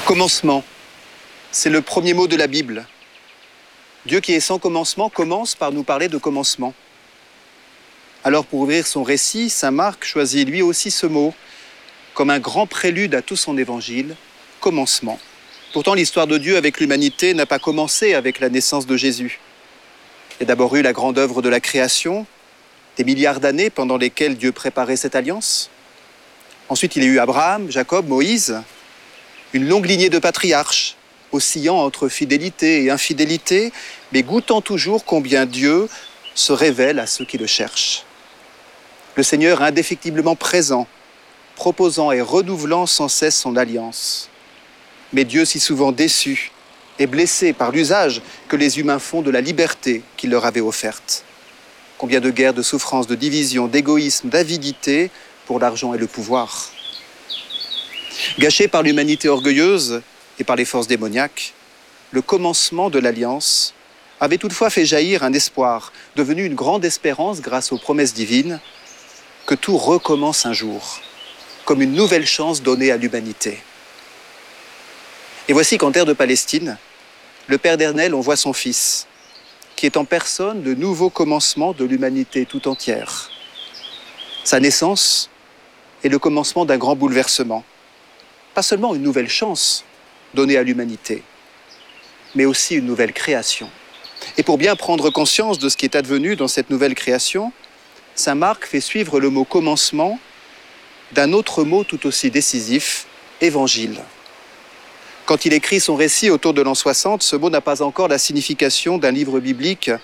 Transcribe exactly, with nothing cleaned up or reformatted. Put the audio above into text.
Commencement, c'est le premier mot de la Bible. Dieu qui est sans commencement commence par nous parler de commencement. Alors pour ouvrir son récit, saint Marc choisit lui aussi ce mot, comme un grand prélude à tout son évangile, commencement. Pourtant l'histoire de Dieu avec l'humanité n'a pas commencé avec la naissance de Jésus. Il y a d'abord eu la grande œuvre de la création, des milliards d'années pendant lesquelles Dieu préparait cette alliance. Ensuite il y a eu Abraham, Jacob, Moïse, une longue lignée de patriarches, oscillant entre fidélité et infidélité, mais goûtant toujours combien Dieu se révèle à ceux qui le cherchent. Le Seigneur indéfectiblement présent, proposant et renouvelant sans cesse son alliance. Mais Dieu si souvent déçu et blessé par l'usage que les humains font de la liberté qu'il leur avait offerte. Combien de guerres, de souffrances, de divisions, d'égoïsme, d'avidité pour l'argent et le pouvoir. Gâché par l'humanité orgueilleuse et par les forces démoniaques, le commencement de l'Alliance avait toutefois fait jaillir un espoir, devenu une grande espérance grâce aux promesses divines, que tout recommence un jour, comme une nouvelle chance donnée à l'humanité. Et voici qu'en terre de Palestine, le Père d'Éternel envoie son Fils, qui est en personne le nouveau commencement de l'humanité tout entière. Sa naissance est le commencement d'un grand bouleversement. Pas seulement une nouvelle chance donnée à l'humanité, mais aussi une nouvelle création. Et pour bien prendre conscience de ce qui est advenu dans cette nouvelle création, saint Marc fait suivre le mot « commencement » d'un autre mot tout aussi décisif, « évangile ». Quand il écrit son récit autour de l'an soixante, ce mot n'a pas encore la signification d'un livre biblique